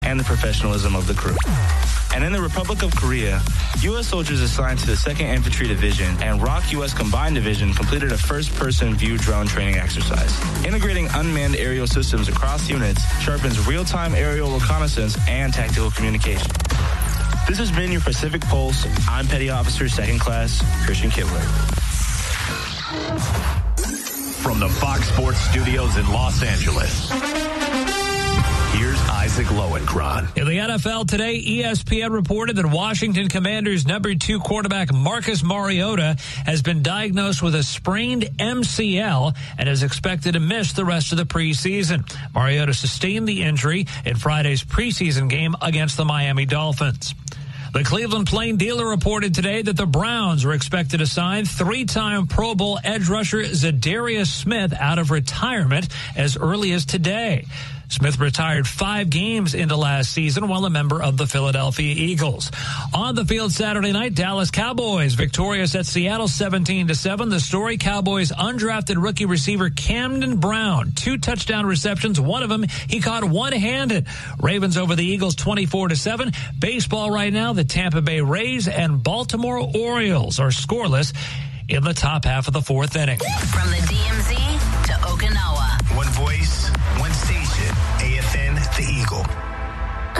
and the professionalism of the crew. And in the Republic of Korea, U.S. soldiers assigned to the 2nd Infantry Division and ROK U.S. Combined Division completed a first-person view drone training exercise. Integrating unmanned aerial systems across units sharpens real-time aerial reconnaissance and tactical communication. This has been your Pacific Pulse. I'm Petty Officer 2nd Class Christian Kittler. From the Fox Sports Studios in Los Angeles, here's Isaac Lowenkron. In the NFL today, ESPN reported that Washington Commanders number 2 quarterback Marcus Mariota has been diagnosed with a sprained MCL and is expected to miss the rest of the preseason. Mariota sustained the injury in Friday's preseason game against the Miami Dolphins. The Cleveland Plain Dealer reported today that the Browns are expected to sign 3-time Pro Bowl edge rusher Zadarius Smith out of retirement as early as today. Smith retired 5 games into last season while a member of the Philadelphia Eagles. On the field Saturday night, Dallas Cowboys victorious at Seattle 17-7. The story, Cowboys undrafted rookie receiver Camden Brown, 2 touchdown receptions. One of them he caught one-handed. Ravens over the Eagles 24-7. Baseball right now, the Tampa Bay Rays and Baltimore Orioles are scoreless in the top half of the 4th inning. From the DMZ to Okinawa. One voice, one station, AFN, The Eagle.